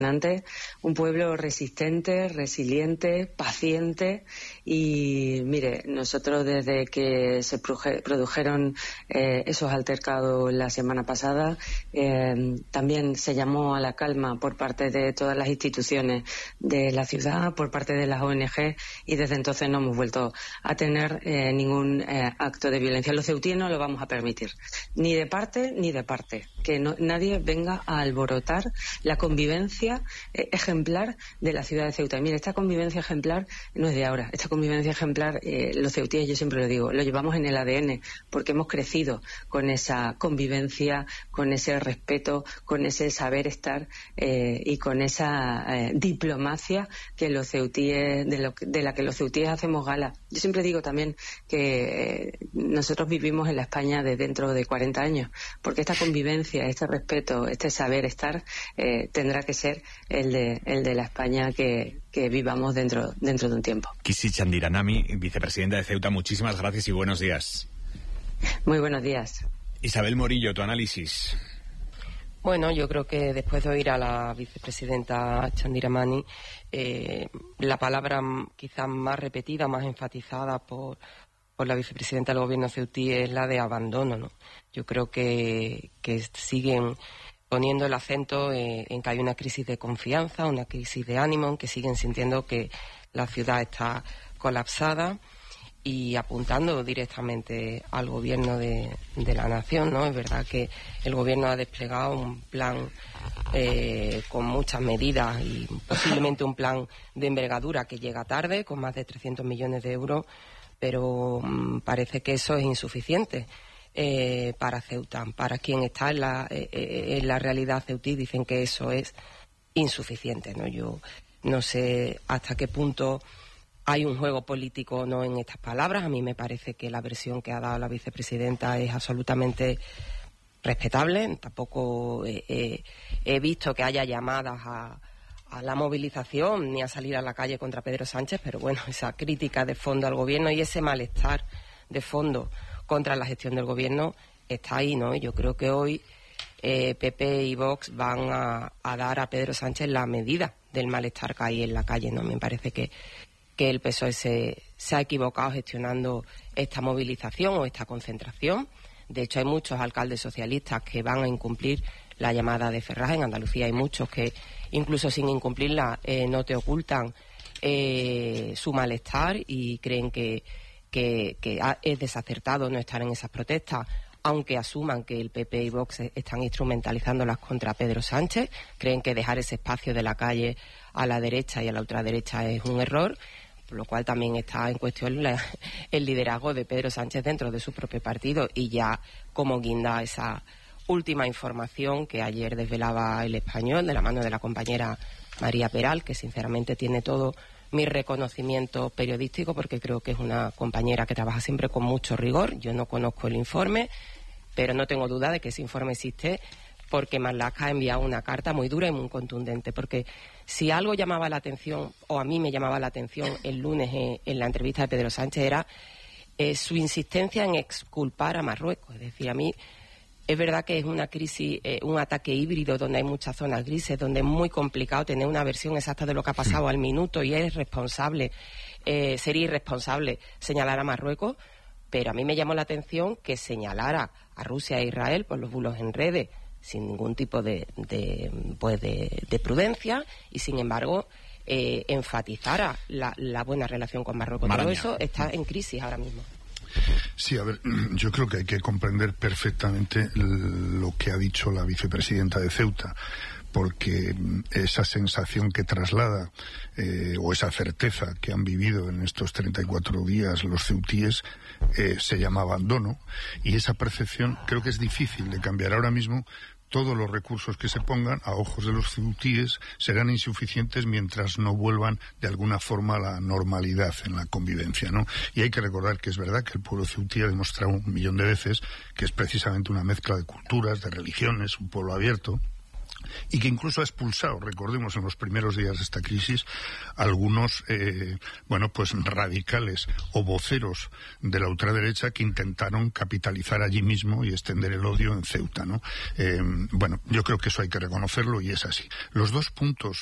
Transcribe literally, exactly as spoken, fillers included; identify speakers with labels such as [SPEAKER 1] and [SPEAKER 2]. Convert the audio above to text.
[SPEAKER 1] un pueblo resistente, resiliente, paciente y, mire, nosotros desde que se produjeron eh, esos altercados la semana pasada, eh, también se llamó a la calma por parte de todas las instituciones de la ciudad, por parte de las O N G y desde entonces no hemos vuelto a tener eh, ningún eh, acto de violencia. Los ceutíes no lo vamos a permitir, ni de parte ni de parte, que no, nadie venga a alborotar la convivencia ejemplar de la ciudad de Ceuta. Y mire, esta convivencia ejemplar no es de ahora. Esta convivencia ejemplar, eh, los ceutíes, yo siempre lo digo, lo llevamos en el A D N, porque hemos crecido con esa convivencia, con ese respeto, con ese saber estar eh, y con esa eh, diplomacia que los ceutíes, de, lo, de la que los ceutíes hacemos gala. Yo siempre digo también que eh, nosotros vivimos en la España de dentro de cuarenta años, porque esta convivencia, este respeto, este saber estar eh, tendrá que ser el de, el de la España que, que vivamos dentro, dentro de un tiempo.
[SPEAKER 2] Kisi Chandiranami, vicepresidenta de Ceuta, muchísimas gracias y buenos días.
[SPEAKER 1] Muy buenos días.
[SPEAKER 2] Isabel Morillo, tu análisis.
[SPEAKER 3] Bueno, yo creo que después de oír a la vicepresidenta Chandiramani, eh, la palabra quizás más repetida, más enfatizada por, por la vicepresidenta del gobierno ceutí es la de abandono, ¿no? Yo creo que, que siguen poniendo el acento en, en que hay una crisis de confianza, una crisis de ánimo, en que siguen sintiendo que la ciudad está colapsada y apuntando directamente al gobierno de, de la nación, ¿no? Es verdad que el gobierno ha desplegado un plan eh, con muchas medidas y posiblemente un plan de envergadura que llega tarde, con más de trescientos millones de euros, pero mmm, parece que eso es insuficiente. Eh, para Ceuta, para quien está en la, eh, en la realidad ceutí, dicen que eso es insuficiente, ¿no? Yo no sé hasta qué punto hay un juego político o no en estas palabras. A mí me parece que la versión que ha dado la vicepresidenta es absolutamente respetable. Tampoco eh, eh, he visto que haya llamadas a, a la movilización ni a salir a la calle contra Pedro Sánchez, pero bueno, esa crítica de fondo al gobierno y ese malestar de fondo contra la gestión del gobierno está ahí, ¿no? Yo creo que hoy eh, P P y Vox van a, a dar a Pedro Sánchez la medida del malestar que hay en la calle, ¿no? Me parece que, que el P S O E se, se ha equivocado gestionando esta movilización o esta concentración. De hecho, hay muchos alcaldes socialistas que van a incumplir la llamada de Ferraz. En Andalucía hay muchos que, incluso sin incumplirla, eh, no te ocultan eh, su malestar y creen que Que, que es desacertado no estar en esas protestas, aunque asuman que el P P y Vox están instrumentalizándolas contra Pedro Sánchez. Creen que dejar ese espacio de la calle a la derecha y a la ultraderecha es un error, por lo cual también está en cuestión la, el liderazgo de Pedro Sánchez dentro de su propio partido. Y ya como guinda esa última información que ayer desvelaba El Español de la mano de la compañera María Peral, que sinceramente tiene todo mi reconocimiento periodístico porque creo que es una compañera que trabaja siempre con mucho rigor. Yo no conozco el informe, pero no tengo duda de que ese informe existe porque Marlaska ha enviado una carta muy dura y muy contundente, porque si algo llamaba la atención, o a mí me llamaba la atención el lunes en, en la entrevista de Pedro Sánchez, era eh, su insistencia en exculpar a Marruecos. Es decir, a mí es verdad que es una crisis, eh, un ataque híbrido donde hay muchas zonas grises, donde es muy complicado tener una versión exacta de lo que ha pasado al minuto y es responsable, eh, sería irresponsable señalar a Marruecos, pero a mí me llamó la atención que señalara a Rusia e Israel por los bulos en redes sin ningún tipo de, de, pues de, de prudencia y sin embargo eh, enfatizara la, la buena relación con Marruecos. Maraña. Todo eso está en crisis ahora mismo.
[SPEAKER 4] Sí, a ver, yo creo que hay que comprender perfectamente lo que ha dicho la vicepresidenta de Ceuta, porque esa sensación que traslada eh, o esa certeza que han vivido en estos treinta y cuatro días los ceutíes eh, se llama abandono, y esa percepción creo que es difícil de cambiar ahora mismo. Todos los recursos que se pongan a ojos de los ceutíes serán insuficientes mientras no vuelvan de alguna forma a la normalidad en la convivencia, ¿no? Y hay que recordar que es verdad que el pueblo ceutí ha demostrado un millón de veces que es precisamente una mezcla de culturas, de religiones, un pueblo abierto, y que incluso ha expulsado, recordemos, en los primeros días de esta crisis, algunos, eh, bueno, pues radicales o voceros de la ultraderecha que intentaron capitalizar allí mismo y extender el odio en Ceuta, ¿no? Eh, bueno, yo creo que eso hay que reconocerlo y es así. Los dos puntos